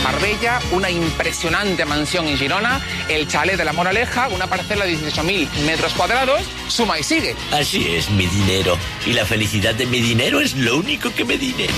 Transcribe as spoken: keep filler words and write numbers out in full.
Marbella, una impresionante mansión en Girona, el chalet de La Moraleja, una parcela de dieciocho mil metros cuadrados, suma y sigue. Así es, mi dinero. Y la felicidad de mi dinero es lo único que me dinero.